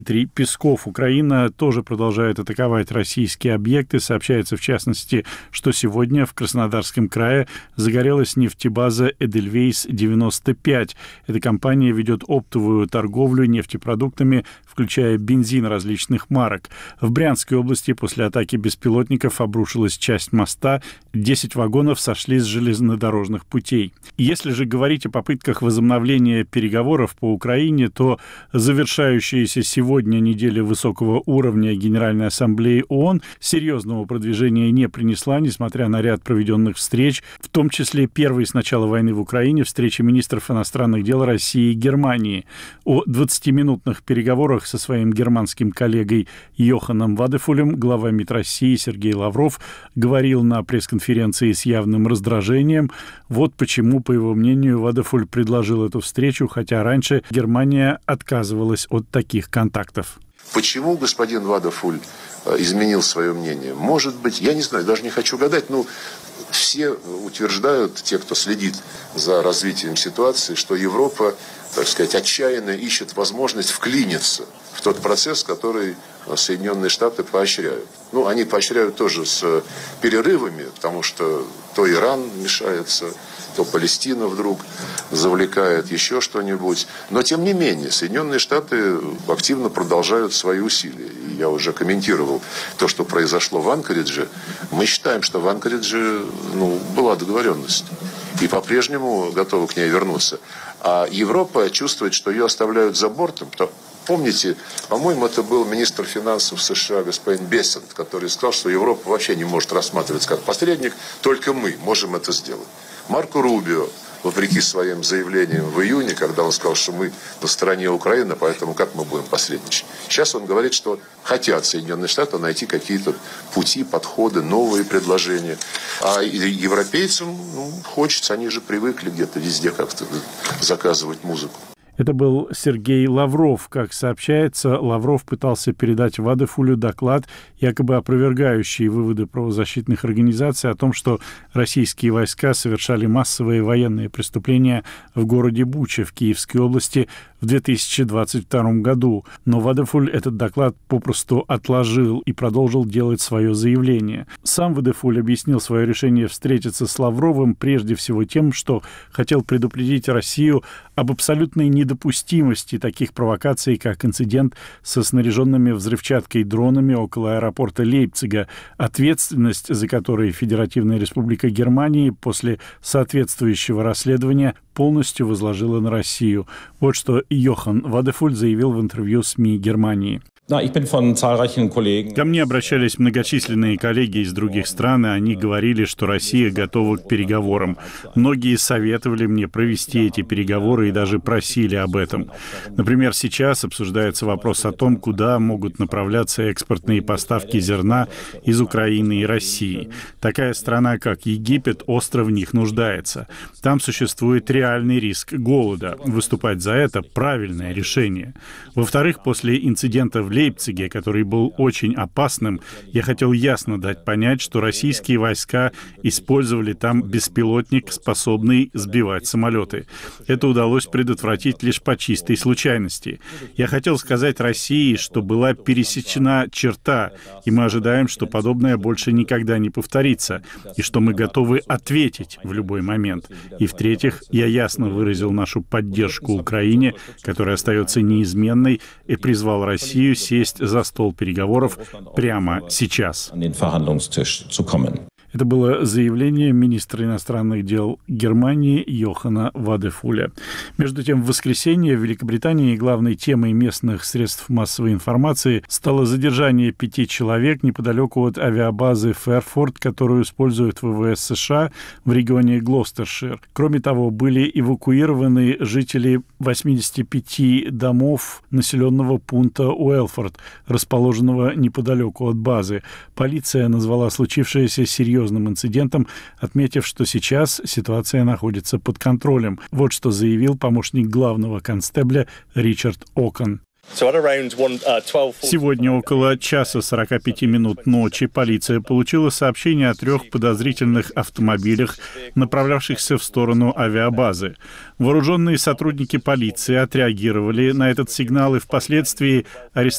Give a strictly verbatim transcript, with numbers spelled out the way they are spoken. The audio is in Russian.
Дмитрий Песков. Украина тоже продолжает атаковать российские объекты. Сообщается, в частности, что сегодня в Краснодарском крае загорелась нефтебаза «Эдельвейс девяносто пять». Эта компания ведет оптовую торговлю нефтепродуктами, включая бензин различных марок. В Брянской области после атаки беспилотников обрушилась часть моста, десять вагонов сошли с железнодорожных путей. Если же говорить о попытках возобновления переговоров по Украине, то завершающаяся сегодня Сегодня неделя высокого уровня Генеральной Ассамблеи ООН серьезного продвижения не принесла, несмотря на ряд проведенных встреч, в том числе первой с начала войны в Украине встречи министров иностранных дел России и Германии. О двадцатиминутных переговорах со своим германским коллегой Йоханом Вадефулем глава МИД России Сергей Лавров говорил на пресс-конференции с явным раздражением. Вот почему, по его мнению, Вадефуль предложил эту встречу, хотя раньше Германия отказывалась от таких контактов. Почему господин Вадефуль изменил свое мнение? Может быть, я не знаю, даже не хочу гадать, но все утверждают, те, кто следит за развитием ситуации, что Европа, так сказать, отчаянно ищет возможность вклиниться в тот процесс, который Соединенные Штаты поощряют. Ну, они поощряют тоже с перерывами, потому что то Иран мешается, то Палестина вдруг завлекает еще что-нибудь. Но, тем не менее, Соединенные Штаты активно продолжают свои усилия. И я уже комментировал то, что произошло в Анкоридже. Мы считаем, что в Анкоридже ну, была договоренность. И по-прежнему готовы к ней вернуться. А Европа чувствует, что ее оставляют за бортом. Помните, по-моему, это был министр финансов США господин Бессент, который сказал, что Европа вообще не может рассматриваться как посредник, только мы можем это сделать. Марко Рубио, вопреки своим заявлениям в июне, когда он сказал, что мы на стороне Украины, поэтому как мы будем посредничать? Сейчас он говорит, что хотят Соединенные Штаты найти какие-то пути, подходы, новые предложения. А европейцам ну, хочется, они же привыкли где-то везде как-то заказывать музыку. Это был Сергей Лавров. Как сообщается, Лавров пытался передать Вадефулю доклад, якобы опровергающий выводы правозащитных организаций о том, что российские войска совершали массовые военные преступления в городе Буча в Киевской области в две тысячи двадцать втором году. Но Вадефуль этот доклад попросту отложил и продолжил делать свое заявление. Сам Вадефуль объяснил свое решение встретиться с Лавровым прежде всего тем, что хотел предупредить Россию об абсолютной недопустимости таких провокаций, как инцидент со снаряженными взрывчаткой дронами около аэропорта Лейпцига, ответственность за которые Федеративная Республика Германии после соответствующего расследования полностью возложила на Россию. Вот что Йохан Вадефуль заявил в интервью СМИ Германии. Ко мне обращались многочисленные коллеги из других стран, и они говорили, что Россия готова к переговорам. Многие советовали мне провести эти переговоры и даже просили об этом. Например, сейчас обсуждается вопрос о том, куда могут направляться экспортные поставки зерна из Украины и России. Такая страна, как Египет, остро в них нуждается. Там существует реальный риск голода. Выступать за это — правильное решение. Во-вторых, после инцидента в Лейпциге, который был очень опасным, я хотел ясно дать понять, что российские войска использовали там беспилотник, способный сбивать самолеты. Это удалось предотвратить лишь по чистой случайности. Я хотел сказать России, что была пересечена черта, и мы ожидаем, что подобное больше никогда не повторится, и что мы готовы ответить в любой момент. И в-третьих, я ясно выразил нашу поддержку Украине, которая остается неизменной, и призвал Россию сесть за стол переговоров прямо сейчас. Это было заявление министра иностранных дел Германии Йохана Вадефуля. Между тем, в воскресенье в Великобритании главной темой местных средств массовой информации стало задержание пяти человек неподалеку от авиабазы Фэрфорд, которую используют ВВС США в регионе Глостершир. Кроме того, были эвакуированы жители восьмидесяти пяти домов населенного пункта Уэлфорд, расположенного неподалеку от базы. Полиция назвала случившееся серьезным инцидентом, отметив, что сейчас ситуация находится под контролем. Вот что заявил помощник главного констебля Ричард Окон. Сегодня около часа сорока пяти минут ночи полиция получила сообщение о трех подозрительных автомобилях, направлявшихся в сторону авиабазы. Вооруженные сотрудники полиции отреагировали на этот сигнал и впоследствии арестовали